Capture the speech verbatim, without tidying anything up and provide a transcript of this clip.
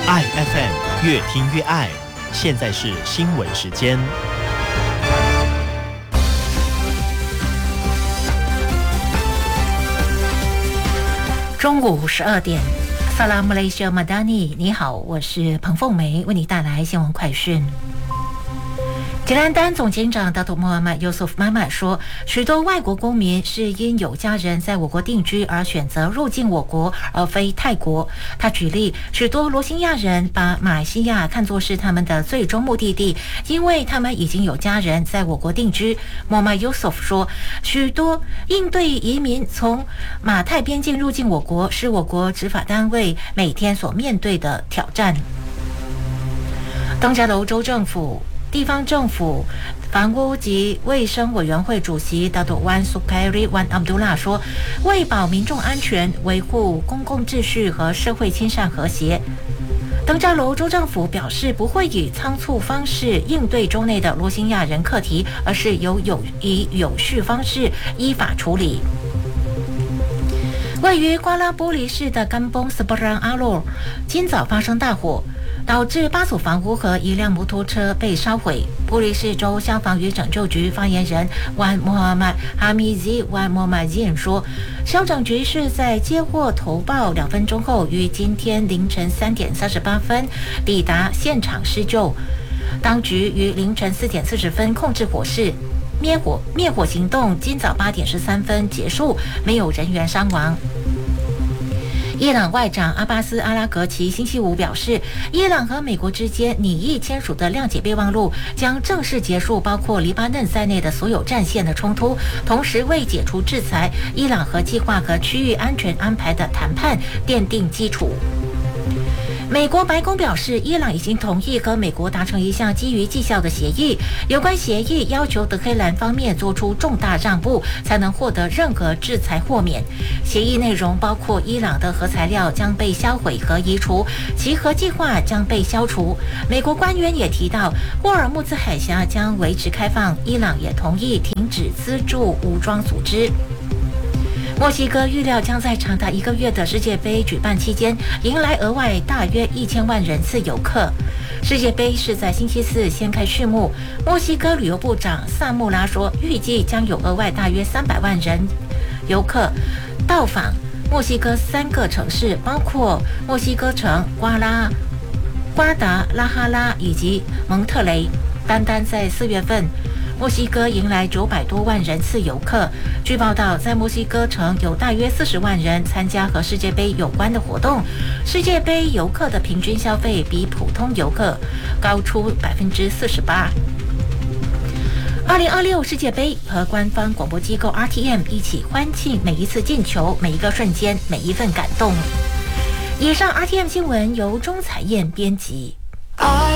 爱 F M 越听越爱，现在是新闻时间。 中午十二点，萨拉姆雷西马达尼，你好，我是彭凤梅，为你带来新闻快讯。吉兰丹总警长达图穆罕默尤苏夫妈妈说，许多外国公民是因有家人在我国定居而选择入境我国，而非泰国。他举例，许多罗兴亚人把马来西亚看作是他们的最终目的地，因为他们已经有家人在我国定居。穆罕默尤苏夫说，许多应对移民从马泰边境入境我国，是我国执法单位每天所面对的挑战。登嘉楼州政府地方政府房屋及卫生委员会主席达多湾苏凯里湾阿卜杜拉说，为保民众安全，维护公共秩序和社会亲善和谐，登嘉楼州政府表示不会以仓促方式应对州内的罗兴亚人课题，而是有有以有序方式依法处理。位于瓜拉波利市的甘崩斯布朗阿洛今早发生大火，导致八所房屋和一辆摩托车被烧毁。波利市州消防与拯救局发言人万穆罕默哈米兹万穆马金说，消拯局是在接获投报两分钟后，于今天凌晨三点三十八分抵达现场施救。当局于凌晨四点四十分控制火势。灭火灭火行动今早八点十三分结束，没有人员伤亡。伊朗外长阿巴斯·阿拉格齐星期五表示，伊朗和美国之间拟议签署的谅解备忘录将正式结束包括黎巴嫩在内的所有战线的冲突，同时为解除制裁、伊朗核计划和区域安全安排的谈判奠定基础。美国白宫表示，伊朗已经同意和美国达成一项基于绩效的协议，有关协议要求德黑兰方面做出重大让步，才能获得任何制裁豁免。协议内容包括伊朗的核材料将被销毁和移除，其核计划将被消除。美国官员也提到，霍尔木兹海峡将维持开放，伊朗也同意停止资助武装组织。墨西哥预料将在长达一个月的世界杯举办期间迎来额外大约一千万人次游客。世界杯是在星期四掀开序幕。墨西哥旅游部长萨穆拉说，预计将有额外大约三百万人游客到访墨西哥三个城市，包括墨西哥城、瓜拉、瓜达拉哈拉以及蒙特雷。单单在四月份，墨西哥迎来九百多万人次游客。据报道，在墨西哥城有大约四十万人参加和世界杯有关的活动。世界杯游客的平均消费比普通游客高出百分之四十八。二零二六世界杯和官方广播机构 R T M 一起欢庆每一次进球、每一个瞬间、每一份感动。以上 R T M 新闻由钟彩燕编辑。I